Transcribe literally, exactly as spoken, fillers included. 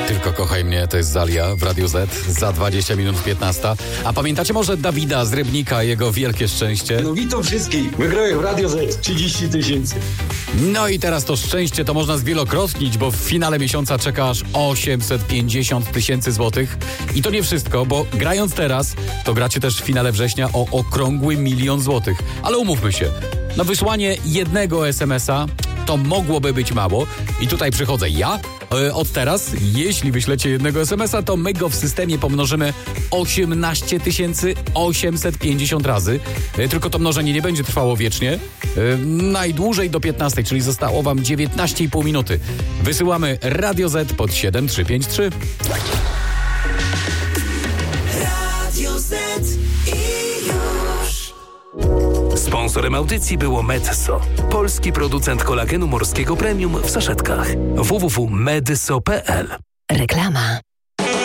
Tylko kochaj mnie, to jest Zalia w Radiu Z za dwadzieścia minut piętnaście. A pamiętacie może Dawida z Rybnika, jego wielkie szczęście? No witam wszystkich. Wygrałem w Radio Z trzydzieści tysięcy. No i teraz to szczęście to można zwielokrotnić, bo w finale miesiąca czeka aż osiemset pięćdziesiąt tysięcy złotych. I to nie wszystko, bo grając teraz, to gracie też w finale września o okrągły milion złotych. Ale umówmy się, na wysłanie jednego es em es a to mogłoby być mało. I tutaj przychodzę ja. Od teraz, jeśli wyślecie jednego es em es a, to my go w systemie pomnożymy osiemnaście tysięcy osiemset pięćdziesiąt razy. Tylko to mnożenie nie będzie trwało wiecznie. Najdłużej do piętnastej, czyli zostało wam dziewiętnaście i pół minuty. Wysyłamy Radio Z pod siedem trzy pięć trzy. Radio Z i już. Sponsorem audycji było Medyso, polski producent kolagenu morskiego premium w saszetkach. w w w kropka medyso kropka p l. Reklama.